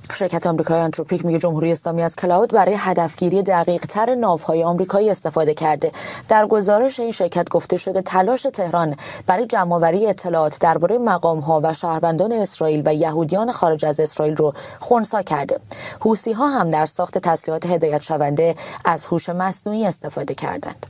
شرکت آمریکایی آنتروپیک میگه جمهوری اسلامی از کلاود برای هدفگیری دقیق‌تر ناوهای آمریکایی استفاده کرده. در گزارش این شرکت گفته شده تلاش تهران برای جمع‌آوری اطلاعات درباره مقام‌ها و شهروندان اسرائیل و یهودیان خارج از اسرائیل رو خنثی کرده. حوثی‌ها هم در ساخت تسلیحات هدایت شونده از هوش مصنوعی استفاده کردند.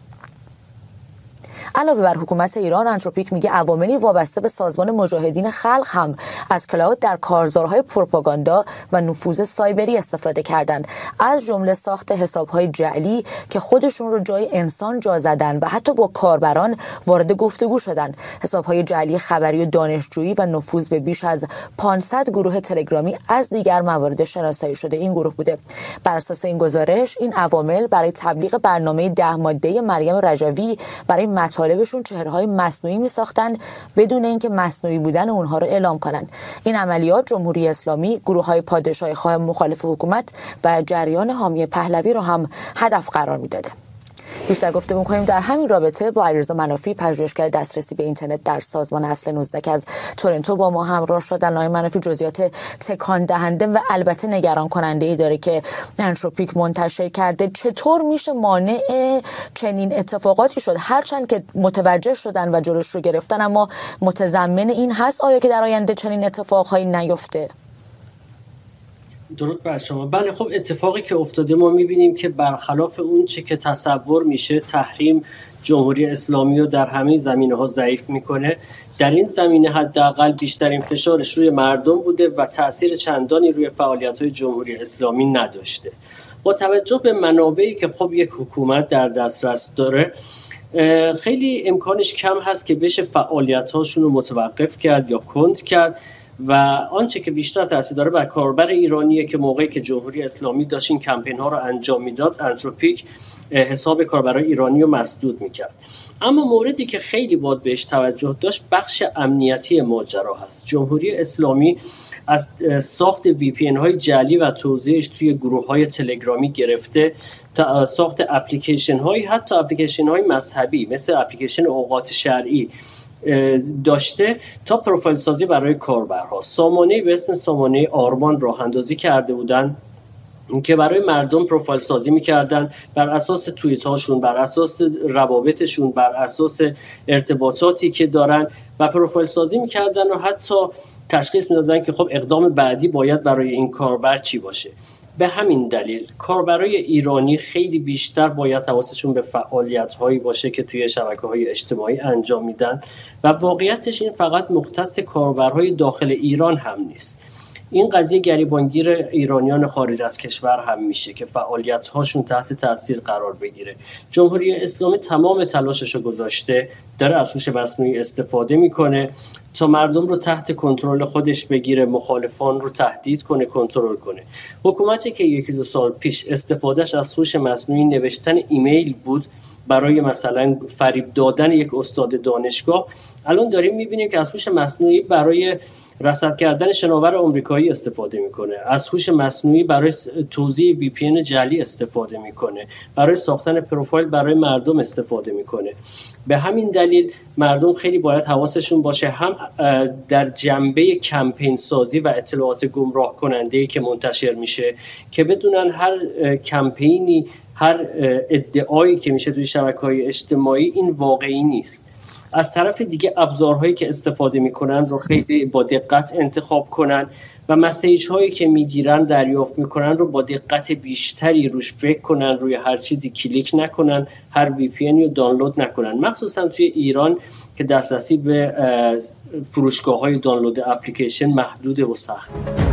علاوه بر حکومت ایران، آنتروپیک میگه عواملی وابسته به سازمان مجاهدین خلق هم از کلاود در کارزارهای پروپاگاندا و نفوذ سایبری استفاده کردند، از جمله ساخت حسابهای جعلی که خودشون رو جای انسان جا زدن و حتی با کاربران وارد گفتگو شدن. حسابهای جعلی خبری و دانشجویی و نفوذ به بیش از 500 گروه تلگرامی از دیگر موارد شناسایی شده این گروه بوده. بر اساس این گزارش، این عوامل برای تبلیغ برنامه 10 ماده مریم رجوی برای مطالبشون چهره‌های مصنوعی می‌ساختن بدون اینکه مصنوعی بودن اونها رو اعلام کنن. این عملیات جمهوری اسلامی، گروه‌های پادشاهی‌خواه مخالف حکومت و جریان حامی پهلوی رو هم هدف قرار می‌داده. بیشتر گفتگو می‌کنیم در همین رابطه با علیرضا منافی، پژوهشگر دسترسی به اینترنت در سازمان اصل 19 که از تورنتو با ما همراه شدن. آقای منافی، جزئیات تکان دهنده و البته نگران کننده ای داره که آنتروپیک منتشر کرده. چطور میشه مانع چنین اتفاقاتی شد؟ هرچند که متوجه شدن و جلوش رو گرفتن، اما متضمن این هست آیا که در آینده چنین اتفاقهایی نیفته؟ درود بر شما. بله، خب اتفاقی که افتاده ما میبینیم که برخلاف اون چه که تصور میشه تحریم جمهوری اسلامی رو در همه زمینه‌ها ضعیف میکنه. در این زمینه حداقل بیشترین فشارش روی مردم بوده و تأثیر چندانی روی فعالیت‌های جمهوری اسلامی نداشته. با توجه به منابعی که خب یک حکومت در دسترس داره، خیلی امکانش کم هست که بشه فعالیت‌هاشون رو متوقف کرد یا کند کرد و آنچه که بیشتر تاثیر داره بر کاربر ایرانیه که موقعی که جمهوری اسلامی داشت این کمپین ها رو انجام میداد، آنتروپیک حساب کاربرای ایرانی رو مسدود میکرد. اما موردی که خیلی باید بهش توجه داشت بخش امنیتی ماجرا هست. جمهوری اسلامی از ساخت VPN های جعلی و توزیعش توی گروه های تلگرامی گرفته تا ساخت اپلیکیشن های، حتی اپلیکیشن های مذهبی مثل اپلیکیشن اوقات شرعی داشته، تا پروفایل سازی برای کاربرها. سامانه‌ای به اسم سامانه آرمان راه اندازی کرده بودن که برای مردم پروفایل سازی می‌کردن بر اساس توییت هاشون، بر اساس روابطشون، بر اساس ارتباطاتی که دارن و پروفایل سازی می‌کردن و حتی تشخیص می‌دادن که خب اقدام بعدی باید برای این کاربر چی باشه. به همین دلیل کاربرای ایرانی خیلی بیشتر باید حواسشون به فعالیت‌هایی باشه که توی شبکه‌های اجتماعی انجام میدن و واقعیتش این فقط مختص کاربرهای داخل ایران هم نیست. این قضیه گریبانگیر ایرانیان خارج از کشور هم میشه که فعالیت‌هاشون تحت تاثیر قرار بگیره. جمهوری اسلامی تمام تلاشش رو گذاشته، داره از هوش مصنوعی استفاده میکنه تا مردم رو تحت کنترل خودش بگیره، مخالفان رو تهدید کنه، کنترل کنه. حکومتی که 1-2 سال پیش استفادهش از هوش مصنوعی نوشتن ایمیل بود برای مثلا فریب دادن یک استاد دانشگاه، الان داریم میبینیم که از هوش مصنوعی برای رصد کردن شناور آمریکایی استفاده میکنه، از هوش مصنوعی برای توزیع VPN جعلی استفاده میکنه، برای ساختن پروفایل برای مردم استفاده میکنه. به همین دلیل مردم خیلی باید حواسشون باشه، هم در جنبه کمپین سازی و اطلاعات گمراه کننده‌ای که منتشر میشه، که بدونن هر کمپینی، هر ادعایی که میشه توی شبکه‌های اجتماعی این واقعی نیست. از طرف دیگه ابزارهایی که استفاده میکنن رو خیلی با دقت انتخاب کنن و مسیج هایی که میگیرن، دریافت میکنن رو با دقت بیشتری روش فکر کنن، روی هر چیزی کلیک نکنن، هر VPN رو دانلود نکنن، مخصوصا توی ایران که دسترسی به فروشگاه های دانلود اپلیکیشن محدود و سخت.